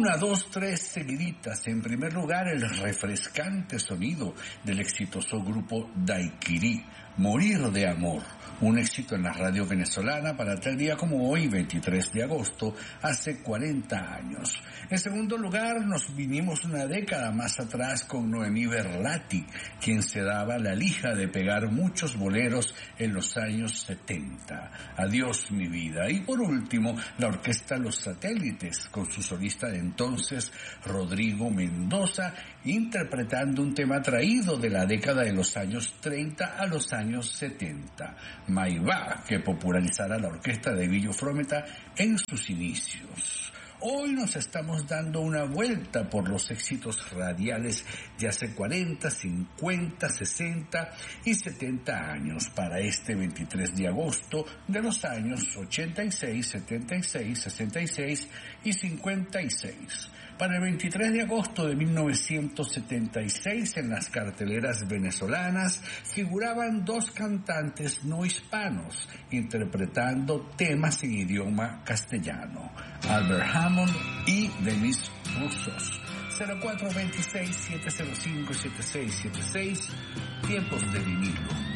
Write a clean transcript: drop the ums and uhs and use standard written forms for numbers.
Una, dos, tres seguiditas. En primer lugar, el refrescante sonido del exitoso grupo Daiquiri, Morir de Amor, un éxito en la radio venezolana para tal día como hoy, 23 de agosto, hace 40 años. En segundo lugar, nos vinimos una década más atrás con Noemí Berlati, quien se daba la lija de pegar muchos boleros en los años 70. Adiós mi vida. Y por último, la orquesta Los Satélites, con su solista de entonces, Rodrigo Mendoza, interpretando un tema traído de la década de los años 30 a los años 70. Maivá, que popularizará la orquesta de Villo Frometa en sus inicios. Hoy nos estamos dando una vuelta por los éxitos radiales de hace 40, 50, 60 y 70 años para este 23 de agosto de los años 86, 76, 66 y 56. Para el 23 de agosto de 1976 en las carteleras venezolanas figuraban dos cantantes no hispanos interpretando temas en idioma castellano, Albert Hammond y Demis Roussos. 0426-705-7676, tiempos de vinilo.